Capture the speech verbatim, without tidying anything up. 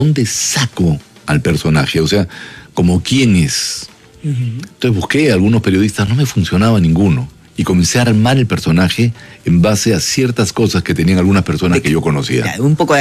¿dónde saco al personaje? O sea, ¿como quién es? Uh-huh. Entonces busqué a algunos periodistas, no me funcionaba ninguno. Y comencé a armar el personaje en base a ciertas cosas que tenían algunas personas que yo conocía. Un poco de